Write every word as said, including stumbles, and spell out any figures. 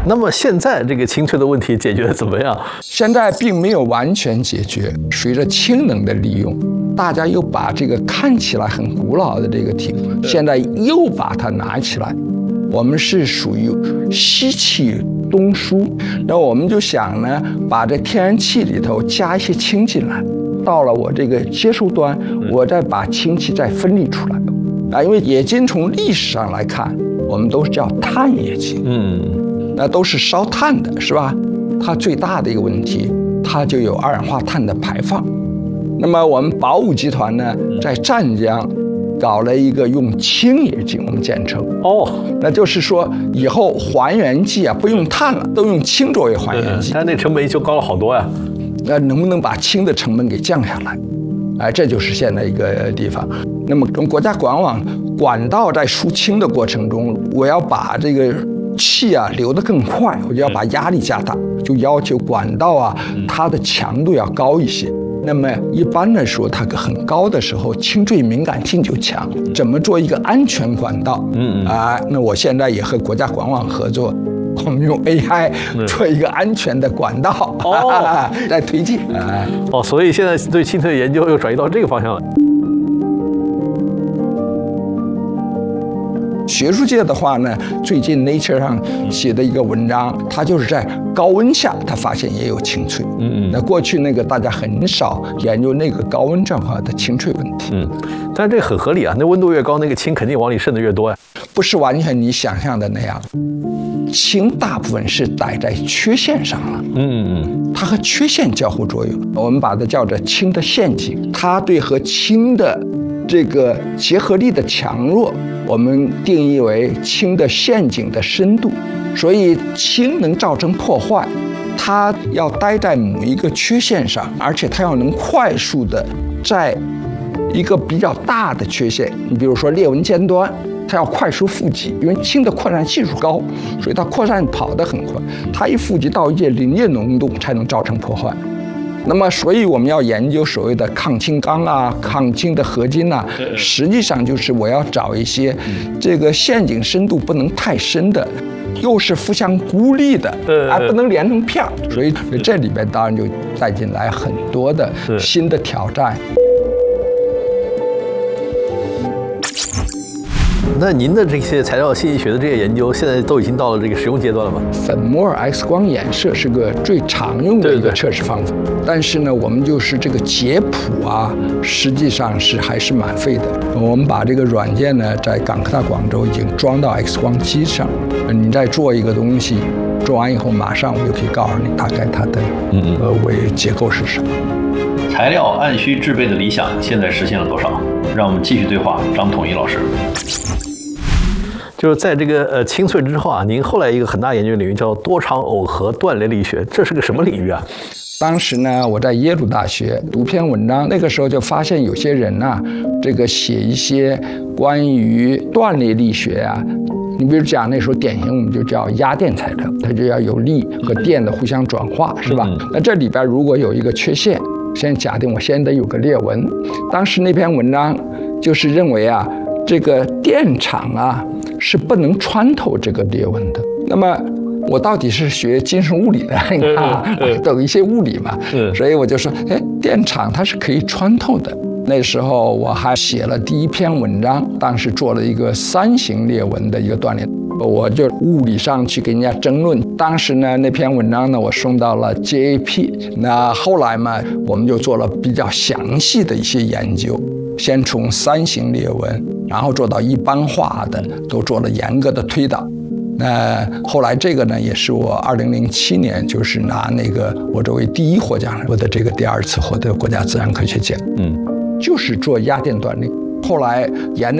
那么现在这个清脆的问题解决得怎么样？ 现在并没有完全解决。随着氢能的利用，大家又把这个看起来很古老的这个题目，现在又把它拿起来。我们是属于吸气东输，那我们就想呢，把这天然气里头加一些氢进来，到了我这个接收端，我再把氢气再分离出来。啊，因为冶金从历史上来看，我们都是叫碳冶金，嗯，那都是烧炭的，是吧？它最大的一个问题，它就有二氧化碳的排放。那么我们宝武集团呢，在湛江搞了一个用氢冶金，我们简称哦，那就是说以后还原剂啊不用碳了，都用氢作为还原剂， 但那成本就高了好多呀。 那能不能把氢的成本给降下来？哎，这就是现在一个地方。那么从国家管网管道在输氢的过程中，我要把这个气啊流得更快，我就要把压力加大，就要求管道啊它的强度要高一些。那么一般来说，它很高的时候，清脆敏感性就强。怎么做一个安全管道？嗯啊，那我现在也和国家管网合作，我们用 A I 做一个安全的管道，哦，在推进。啊， 哦，所以现在对清脆研究又转移到这个方向了。 学术界的话呢，最近 Nature 上写的一个文章，它就是在高温下，它发现也有清脆。嗯嗯。那过去那个大家很少研究那个高温状况的清脆问题。 嗯，但是这个很合理啊，那温度越高，那个氢肯定往里渗的越多呀。 不是完全你想象的那样，氢大部分是逮在缺陷上了。嗯嗯嗯。它和缺陷交互作用，我们把它叫做氢的陷阱。它对和氢的这个结合力的强弱，我们定义为氢的陷阱的深度。所以氢能造成破坏，它要待在某一个缺陷上，而且它要能快速的在一个比较大的缺陷，你比如说裂纹尖端，它要快速富集，因为氢的扩散系数高，所以它扩散跑得很快，它一富集到一定临界浓度才能造成破坏。那么，所以我们要研究所谓的抗氢钢啊、抗氢的合金啊，实际上就是我要找一些这个陷阱深度不能太深的，又是互相孤立的，还不能连成片儿。所以这里边当然就带进来很多的新的挑战。 那您的这些材料信息学的这些研究，现在都已经到了这个实用阶段了吗？ 粉摩尔 X 光衍射是个最常用的一个测试方法，对对，但是呢，我们就是这个解谱啊，实际上是还是蛮费的。我们把这个软件呢，在港科大广州已经装到 X 光机上，你再做一个东西，做完以后马上我就可以告诉你大概它的呃微结构是什么。 材料按需制备的理想现在实现了多少？让我们继续对话张统一老师。 就是在这个呃清脆之后啊，您后来一个很大研究领域叫多场耦合断裂力学，这是个什么领域啊？ 当时呢，我在耶鲁大学读篇文章，那个时候就发现有些人呐、啊，这个写一些关于断裂力学啊，你比如讲那时候典型我们就叫压电材料，它就要有力和电的互相转化，是吧？那这里边如果有一个缺陷，先假定我先得有个裂纹，当时那篇文章就是认为啊，这个电场啊是不能穿透这个裂纹的。那么我到底是学金属物理的，你看啊，懂一些物理嘛，所以我就说，哎，电场它是可以穿透的。那时候我还写了第一篇文章，当时做了一个三型裂纹的一个断裂，我就物理上去跟人家争论。当时呢，那篇文章呢，我送到了 J A P。那后来嘛，我们就做了比较详细的一些研究，先从三型裂纹，然后做到一般化的，都做了严格的推导。那后来这个呢，也是我二零零七年就是拿那个我作为第一获奖人，我的这个第二次获得国家自然科学奖，嗯，就是做压电断裂。后来沿着